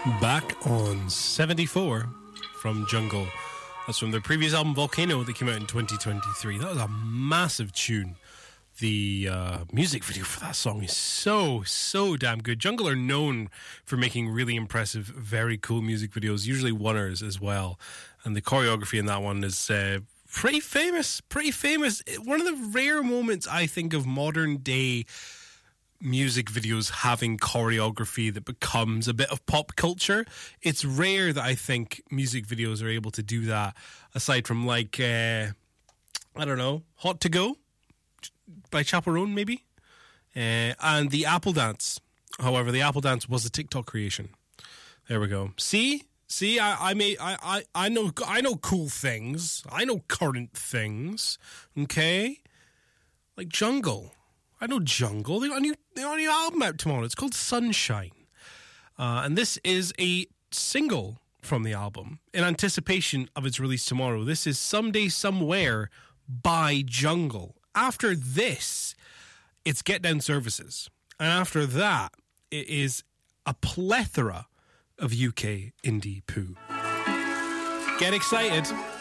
Back on 74 from Jungle. That's from their previous album Volcano that came out in 2023. That was a massive tune. The music video for that song is so damn good. Jungle are known for making really impressive, very cool music videos, usually oneers as well. And the choreography in that one is pretty famous. One of the rare moments, I think, of modern day music videos having choreography that becomes a bit of pop culture. It's rare that I think music videos are able to do that, aside from like I don't know, Hot to Go by Chaperone maybe, and the Apple Dance. However, the Apple Dance was a TikTok creation. There we go. See, I know cool things. I know current things. Okay, like Jungle. I know Jungle. They got a new album out tomorrow. It's called Sunshine. And this is a single from the album in anticipation of its release tomorrow. This is Someday Somewhere by Jungle. After this, it's Get Down Services. And after that, it is a plethora of UK indie poo. Get excited.